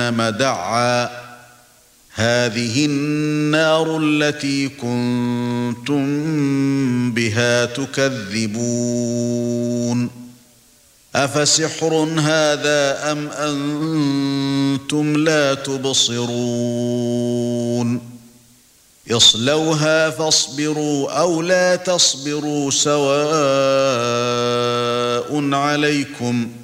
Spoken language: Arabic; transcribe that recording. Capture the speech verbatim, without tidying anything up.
دعا هذه النار التي كنتم بها تكذبون أفسحر هذا أم أنتم لا تبصرون اصلوها فاصبروا أو لا تصبروا سواء عليكم